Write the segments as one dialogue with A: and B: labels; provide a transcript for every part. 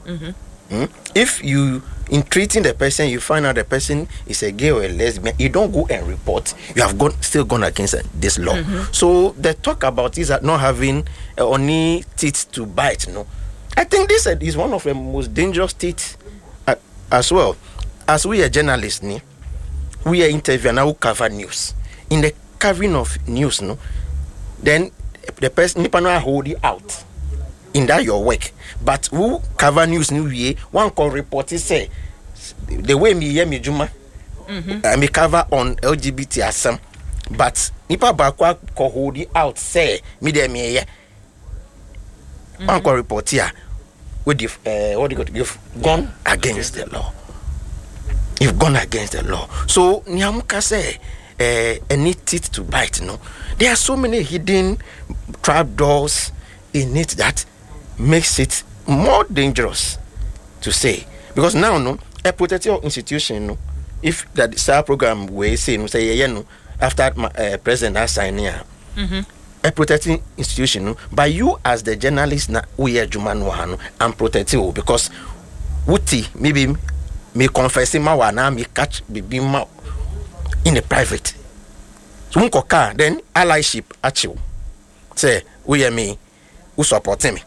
A: If you, in treating the person, you find out the person is a gay or a lesbian, you don't go and report. You have still gone against this law. So the talk about is not having only teeth to bite. No, I think this is one of the most dangerous teeth as well. As we are journalists, we are interviewing now cover news. In the covering of news, then the person nipa hold it out in that your work. But who cover news one can report it say the way me hear me juma me cover on LGBT asem, but nipa bakwa ko hold it out say me there me here one can report here with what you've gone against the law. You've gone against the law. So Nyamuka say any teeth to bite. There are so many hidden trapdoors in it that makes it more dangerous to say. Because now, a protective institution, if that SAR program we say, after president has signed here, a protecting institution, by you as the journalist, we are Jumanu and protective because Wuti maybe me confessing my wana me catch baby ma in the private. So unko then allyship actual say we are me who support me.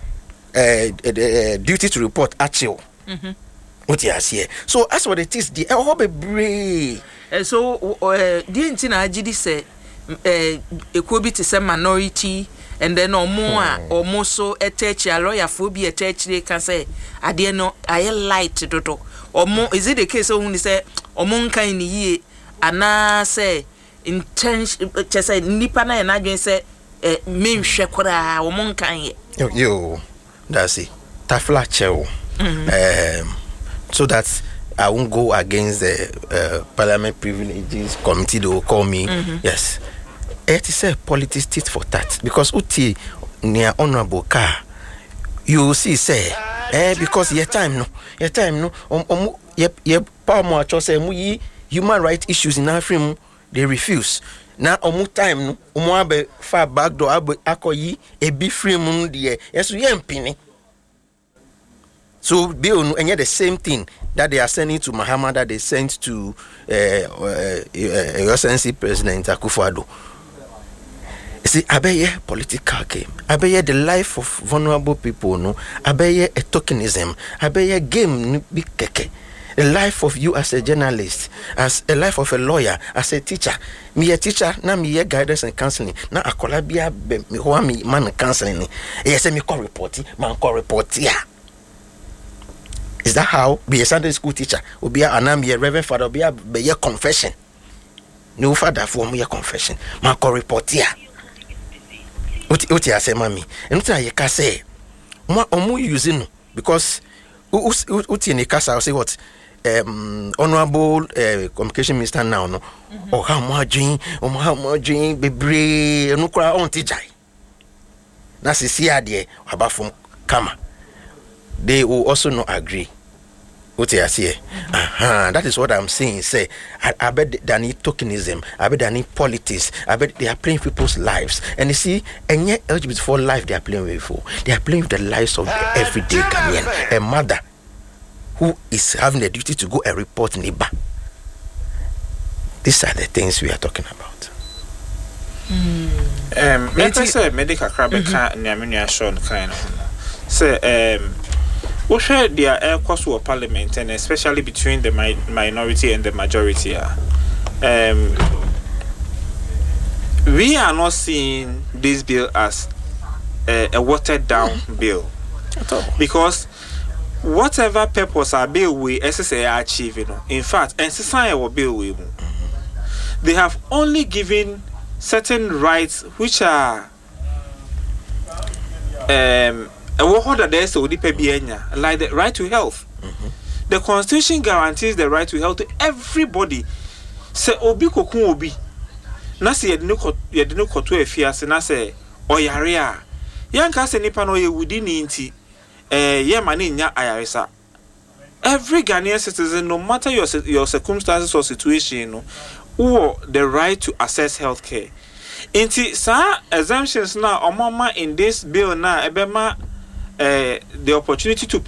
A: Duty to report actual. What you here. So as what it is, the brave.
B: So the intina agidi say equity to some minority and then or more so attach a lawyer phobia attach they can say I dare no I light to or more is it the case only say or monka in ye and say intention just say nipana and I say me shakura or monka
A: yo that's it tafla chew so that I won't go against the parliament privileges committee. They will call me. Yes, it is a politics tit for that because uti near honorable car. You see, say, because your time no, ye power more say mu human rights issues in Africa they refuse. Now time no, abe far back door abe akoyi e be free mu de yes we empini. So they and yet the same thing that they are sending to Muhammad that they sent to Excellency President Akufo-Addo. You see, abeye political game. Abeye the life of vulnerable people, abeye a tokenism. Abeye game big keke. The life of you as a journalist, as a life of a lawyer, as a teacher. Me a teacher, na me guidance and counseling. Na akola bia me ho me man counseling. Yes, me call report, man call report here. Is that how be a Sunday school teacher? Or be a reverend father, or be a confession? No father for me a confession. Man call report here. What you say, mommy? And what I can say, omu using because what in the case I say what honorable communication minister now no or how much drink be brave no cry on teacher. Na see there about from Kama. They will also not agree. What you say? That is what I'm saying. Say, I bet they need tokenism. I bet they need politics. I bet they are playing people's lives. And you see, and yet LGBT4 life they are playing with for. They are playing with the lives of the everyday Ghanaian. A mother who is having the duty to go and report neighbor. These are the things we are talking about.
C: Medical crab can't near Sean kind of say we share their air cost of parliament and especially between the minority and the majority. We are not seeing this bill as a watered down bill at all. Because whatever purpose our bill we SSA achieve, in fact, and society will bill we they have only given certain rights which are like the right to health. The Constitution guarantees the right to health to everybody. Say obi kokun obi. Na se yedino koto efiase na se oyare a. Yanka se nipa no ye wudi ni nti ye mane nya ayaresa. Every Ghanaian citizen, no matter your circumstances or situation, who the right to access health care. Inti sa exemptions na omama in this bill na ebema the opportunity to